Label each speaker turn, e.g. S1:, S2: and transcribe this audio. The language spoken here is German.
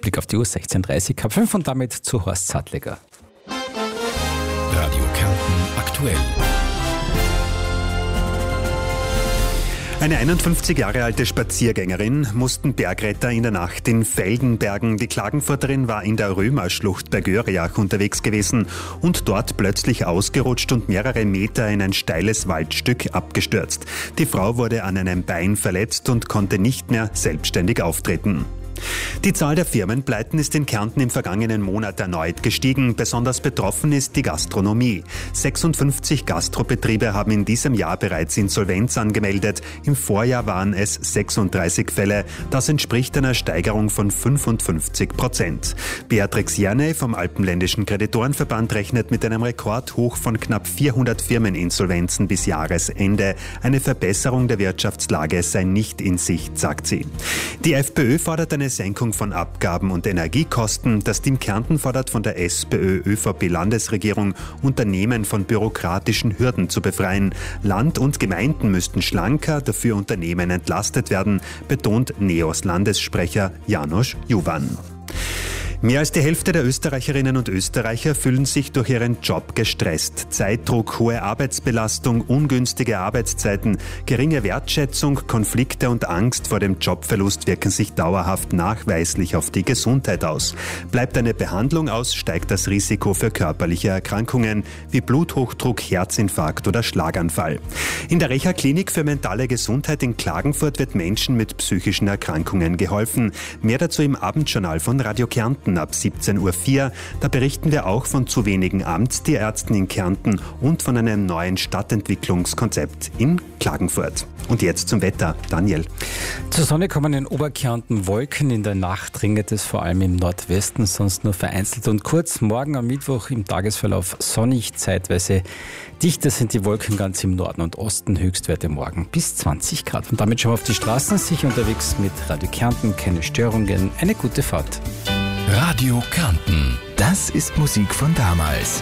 S1: Blick auf die Uhr 16:30, Kap 5 und damit zu Horst Sattleger.
S2: Radio Kärnten aktuell.
S3: Eine 51 Jahre alte Spaziergängerin mussten Bergretter in der Nacht in Velden bergen. Die Klagenfurterin war in der Römerschlucht bei Göriach unterwegs gewesen und dort plötzlich ausgerutscht und mehrere Meter in ein steiles Waldstück abgestürzt. Die Frau wurde an einem Bein verletzt und konnte nicht mehr selbstständig auftreten. Die Zahl der Firmenpleiten ist in Kärnten im vergangenen Monat erneut gestiegen. Besonders betroffen ist die Gastronomie. 56 Gastrobetriebe haben in diesem Jahr bereits Insolvenz angemeldet. Im Vorjahr waren es 36 Fälle. Das entspricht einer Steigerung von 55%. Beatrix Jerney vom Alpenländischen Kreditorenverband rechnet mit einem Rekordhoch von knapp 400 Firmeninsolvenzen bis Jahresende. Eine Verbesserung der Wirtschaftslage sei nicht in Sicht, sagt sie. Die FPÖ fordert eine Senkung von Abgaben und Energiekosten. Das Team Kärnten fordert von der SPÖ-ÖVP-Landesregierung, Unternehmen von bürokratischen Hürden zu befreien. Land und Gemeinden müssten schlanker, dafür Unternehmen entlastet werden, betont NEOS Landessprecher János Juvan. Mehr als die Hälfte der Österreicherinnen und Österreicher fühlen sich durch ihren Job gestresst. Zeitdruck, hohe Arbeitsbelastung, ungünstige Arbeitszeiten, geringe Wertschätzung, Konflikte und Angst vor dem Jobverlust wirken sich dauerhaft nachweislich auf die Gesundheit aus. Bleibt eine Behandlung aus, steigt das Risiko für körperliche Erkrankungen wie Bluthochdruck, Herzinfarkt oder Schlaganfall. In der Reha-Klinik für mentale Gesundheit in Klagenfurt wird Menschen mit psychischen Erkrankungen geholfen. Mehr dazu im Abendjournal von Radio Kärnten ab 17:04 Uhr. Da berichten wir auch von zu wenigen Amtstierärzten in Kärnten und von einem neuen Stadtentwicklungskonzept in Klagenfurt. Und jetzt zum Wetter. Daniel.
S1: Zur Sonne kommen in Oberkärnten Wolken. In der Nacht regnet es vor allem im Nordwesten, sonst nur vereinzelt und kurz. Morgen am Mittwoch im Tagesverlauf sonnig, zeitweise dichter sind die Wolken ganz im Norden und Osten. Höchstwerte morgen bis 20 Grad. Und damit schon auf die Straßen, sicher unterwegs mit Radio Kärnten. Keine Störungen, eine gute Fahrt.
S2: Radio Kärnten, das ist Musik von damals.